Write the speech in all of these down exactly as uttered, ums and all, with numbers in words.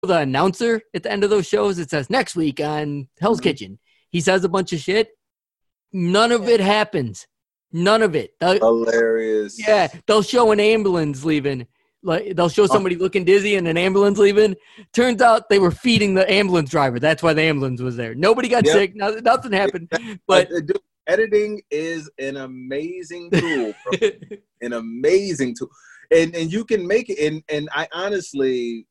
the announcer at the end of those shows, it says next week on Hell's mm-hmm. Kitchen. He says a bunch of shit. None of it happens. None of it. They'll, Hilarious. Yeah, they'll show an ambulance leaving. Like they'll show somebody oh. looking dizzy and an ambulance leaving. Turns out they were feeding the ambulance driver. That's why the ambulance was there. Nobody got yep. sick. Nothing, nothing happened. But editing is an amazing tool, bro. An amazing tool, and and you can make it. And and I honestly,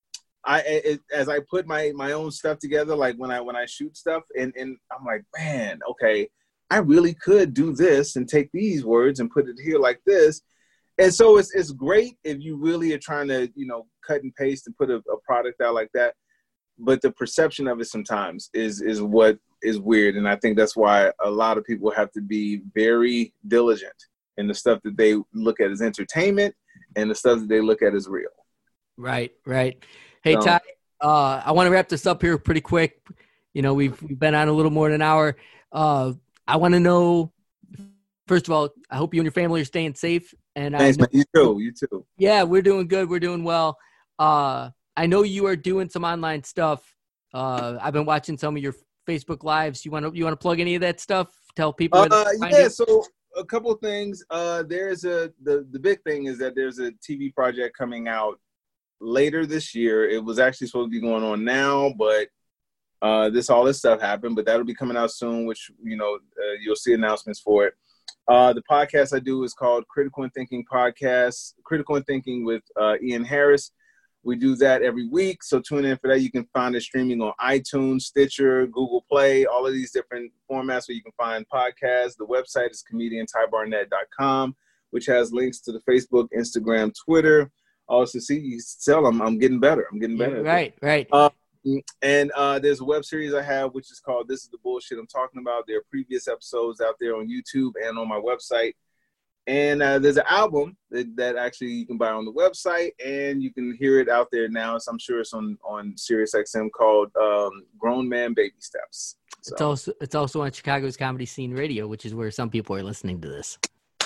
I it, as I put my my own stuff together, like when I when I shoot stuff, and and I'm like, man, okay, I really could do this and take these words and put it here like this. And so it's it's great if you really are trying to, you know, cut and paste and put a, a product out like that. But the perception of it sometimes is is what is weird. And I think that's why a lot of people have to be very diligent in the stuff that they look at as entertainment and the stuff that they look at as real. Right, right. Hey, So- Ty, uh, I want to wrap this up here pretty quick. You know, we've, we've been on a little more than an hour. Uh, I want to know, first of all, I hope you and your family are staying safe. And I Thanks, know- man. You too. You too. Yeah, we're doing good. We're doing well. Uh, I know you are doing some online stuff. Uh, I've been watching some of your Facebook lives. You want to you want to plug any of that stuff? Tell people. where to Uh, find yeah. you? So a couple of things. Uh, there's a the the big thing is that there's a T V project coming out later this year. It was actually supposed to be going on now, but uh, this all this stuff happened. But that'll be coming out soon, which you know uh, you'll see announcements for it. Uh, the podcast I do is called Critical and Thinking Podcast. Critical and Thinking with uh, Ian Harris. We do that every week, so tune in for that. You can find it streaming on iTunes, Stitcher, Google Play, all of these different formats where you can find podcasts. The website is comedian ty barnett dot com, which has links to the Facebook, Instagram, Twitter. Also, see, you tell them I'm getting better. I'm getting better. Yeah, right, right. Uh, and uh, there's a web series I have, which is called This is the Bullshit I'm Talking About. There are previous episodes out there on YouTube and on my website. And uh, there's an album that, that actually you can buy on the website, and you can hear it out there now. So I'm sure it's on, on Sirius X M called um, Grown Man Baby Steps. So. It's also it's also on Chicago's Comedy Scene Radio, which is where some people are listening to this.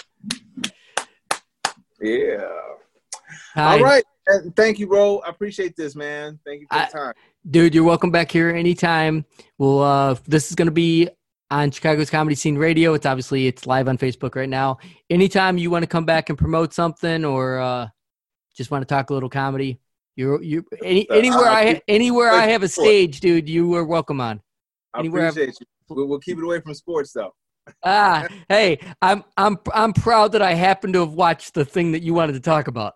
Yeah. Hi. All right. Thank you, bro. I appreciate this, man. Thank you for I, the time. Dude, you're welcome back here anytime. We'll, uh, this is going to be on Chicago's Comedy Scene Radio. It's obviously, it's live on Facebook right now. Anytime you want to come back and promote something or uh, just want to talk a little comedy, you're, you any, anywhere I, I anywhere I have a stage, dude, you are welcome on. Anywhere I appreciate I've, you. We'll, we'll keep it away from sports, though. Ah, hey, I'm I'm I'm proud that I happened to have watched the thing that you wanted to talk about.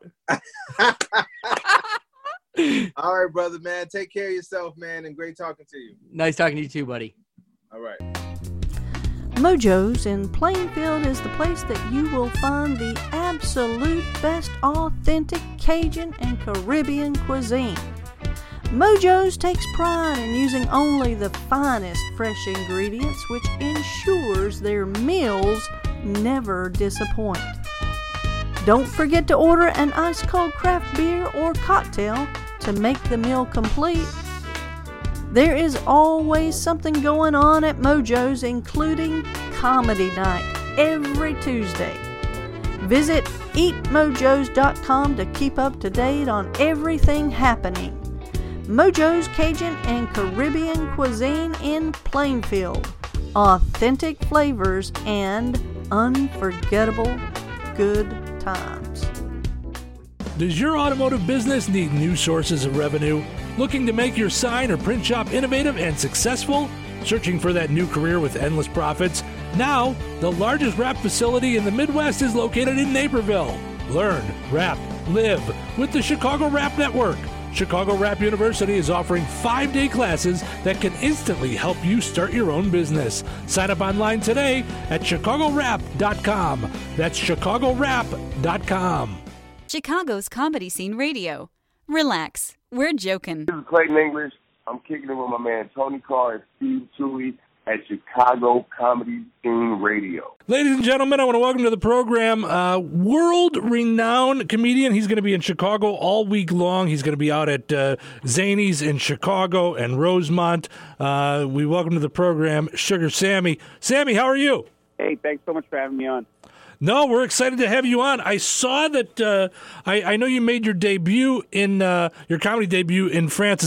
All right, brother, man. Take care of yourself, man, and great talking to you. Nice talking to you too, buddy. All right. Mojo's in Plainfield is the place that you will find the absolute best authentic Cajun and Caribbean cuisine. Mojo's takes pride in using only the finest fresh ingredients, which ensures their meals never disappoint. Don't forget to order an ice-cold craft beer or cocktail to make the meal complete. There is always something going on at Mojo's, including Comedy Night every Tuesday. Visit eat mojos dot com to keep up to date on everything happening. Mojo's Cajun and Caribbean cuisine in Plainfield. Authentic flavors and unforgettable good times. Does your automotive business need new sources of revenue? Looking to make your sign or print shop innovative and successful? Searching for that new career with endless profits? Now, the largest wrap facility in the Midwest is located in Naperville. Learn, wrap, live with the Chicago Wrap Network. Chicago Wrap University is offering five-day classes that can instantly help you start your own business. Sign up online today at chicago wrap dot com. That's chicago wrap dot com. Chicago's Comedy Scene Radio. Relax. We're joking. This is Clayton English. I'm kicking it with my man Tony Carr and Steve Chewy at Chicago Comedy Scene Radio. Ladies and gentlemen, I want to welcome to the program uh, world-renowned comedian. He's going to be in Chicago all week long. He's going to be out at uh, Zany's in Chicago and Rosemont. Uh, we welcome to the program Sugar Sammy. Sammy, how are you? Hey, thanks so much for having me on. No, we're excited to have you on. I saw that. Uh, I, I know you made your debut in uh, your comedy debut in France.